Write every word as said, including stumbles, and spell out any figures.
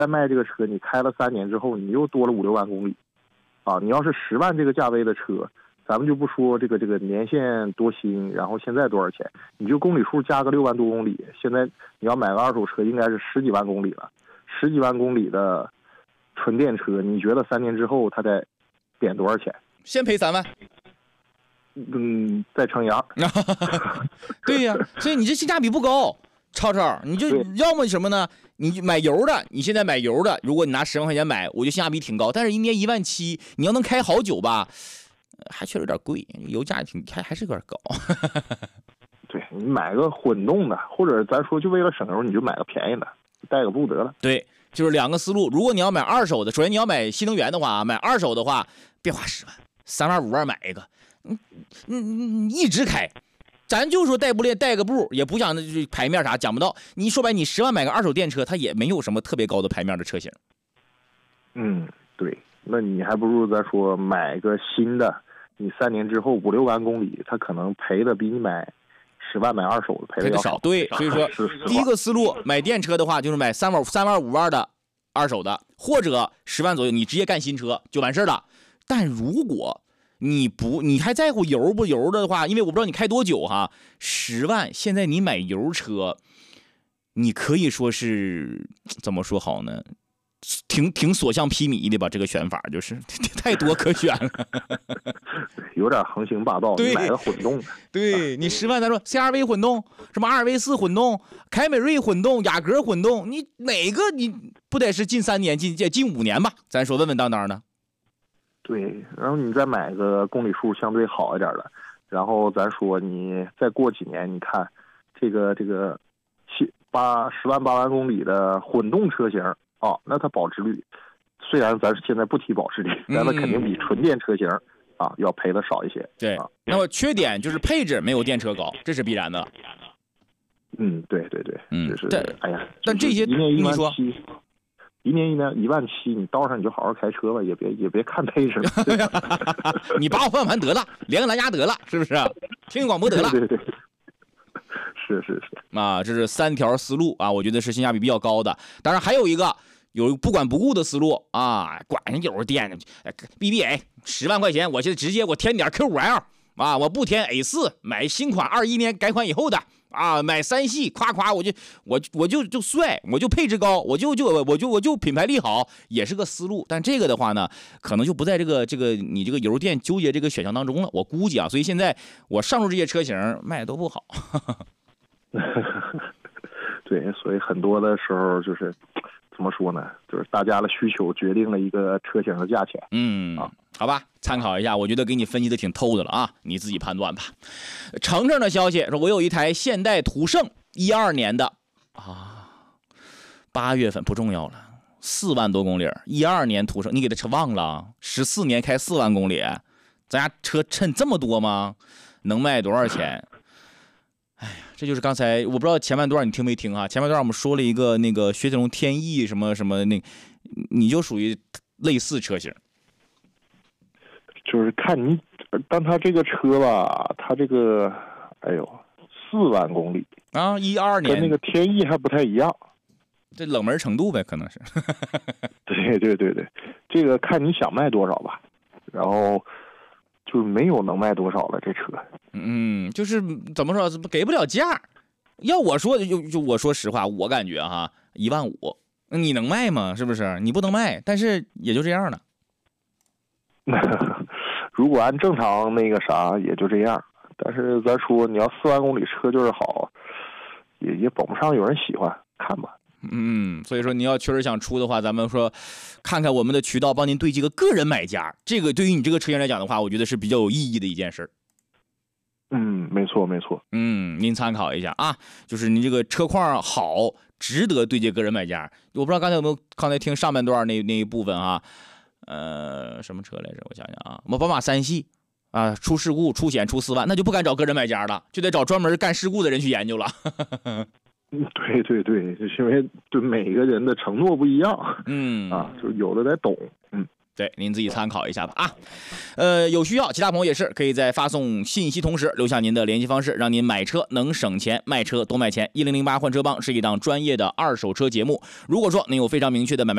再卖这个车，你开了三年之后，你又多了五六万公里，啊，你要是十万这个价位的车，咱们就不说这个这个年限多新，然后现在多少钱，你就公里数加个六万多公里，现在你要买个二手车，应该是十几万公里了，十几万公里的纯电车，你觉得三年之后它得贬多少钱？ 先赔三万。 嗯，再乘以二。 对呀、啊，所以你这性价比不高，超超，你就要么什么呢？你买油的，你现在买油的，如果你拿十万块钱买，我觉得性价比挺高，但是一年一万七，你要能开好久吧，还确实有点贵，油价挺还还是有点高。 对，你买个混动的，或者咱说就为了省油，你就买个便宜的，带个不得了。 对，就是两个思路。如果你要买二手的，首先你要买新能源的话，买二手的话，别花十万，三万五万买一个。嗯嗯，一直开，咱就说带不练带个步，也不讲就是牌面啥讲不到。你说白，你十万买个二手电车，它也没有什么特别高的牌面的车型。 嗯，对，那你还不如咱说买个新的，你三年之后五六万公里，它可能赔的比你买十万买二手的赔的少。对，所以说第一个思路买电车的话，就是买三万三万五万的二手的，或者十万左右，你直接干新车就完事了。但如果你不，你还在乎油不油的话，因为我不知道你开多久哈。十万，现在你买油车，你可以说是怎么说好呢？挺挺所向披靡的吧，这个选法就是太多可选了， 有点横行霸道。你买个混动的， 对你十万，咱说 C R V 混动，什么阿尔卑斯混动、凯美瑞混动、雅阁混动，你哪个你不得是近三年、近近五年吧？咱说稳稳当当的。 对，然后你再买个公里数相对好一点的，然后咱说你再过几年，你看这个这个七八十万八万公里的混动车型哦，那它保值率虽然咱现在不提保值率，但它肯定比纯电车型啊要赔的少一些。 对， 啊、 那么缺点就是配置没有电车高，这是必然的。 嗯，对对对， 嗯， 就是哎呀， 但这些一年一万你七。一年一年一万七，你到上你就好好开车吧，也别也别看配置了。 你把我方向盘得了，连个蓝牙得了，是不是？听广播得了。 对对对，是是是啊，这是三条思路啊，我觉得是性价比比较高的。当然还有一个有不管不顾的思路啊，管油电 B B A 十万块钱，我现在直接我添点 Q 五 L 啊，我不添 A 四，买新款二一年改款以后的。啊，买三系，夸夸我就我我就就帅，我就配置高，我就就我就我就品牌力好，也是个思路。但这个的话呢，可能就不在这个这个你这个油电纠结这个选项当中了。我估计啊，所以现在我上述这些车型卖的都不好。 对，所以很多的时候就是怎么说呢，就是大家的需求决定了一个车型的价钱。 嗯啊。好吧，参考一下，我觉得给你分析的挺透的了啊，你自己判断吧。程程的消息说，我有一台现代途胜一二年的啊，八月份不重要了，四万多公里，一二年途胜，你给他车忘了？十四年开四万公里，咱家车趁这么多吗？能卖多少钱？哎呀，这就是刚才我不知道前半段你听没听啊？前半段我们说了一个那个雪铁龙天翼什么什么那，你就属于类似车型。 就是看你，但他这个车吧，他这个，哎呦，四万公里啊，一二年跟那个天翼还不太一样， 这冷门程度呗，可能是。 对对对对，这个看你想卖多少吧，然后就没有能卖多少了这车。 嗯，就是怎么说，给不了价。要我说，就就我说实话，我感觉哈，一万五，你能卖吗？是不是？你不能卖，但是也就这样了。 如果按正常那个啥，也就这样。但是咱说，你要四万公里车就是好，也也保不上有人喜欢，看吧。 嗯，所以说你要确实想出的话，咱们说看看我们的渠道，帮您对接个个人买家。这个对于你这个车型来讲的话，我觉得是比较有意义的一件事。 嗯，没错没错。 嗯，您参考一下啊，就是你这个车况好，值得对接个人买家。我不知道刚才有没有刚才听上半段那那一部分啊。呃，什么车来着？我想想啊，我宝马三系啊，出事故出险出四万，那就不敢找个人买家了，就得找专门干事故的人去研究了。 对对对，因为对每个人的承诺不一样， 嗯啊，就有的得懂，嗯。 对，您自己参考一下吧啊，呃，有需要，其他朋友也是可以在发送信息同时留下您的联系方式，让您买车能省钱，卖车多卖钱。一零零八换车帮是一档专业的二手车节目。如果说您有非常明确的买卖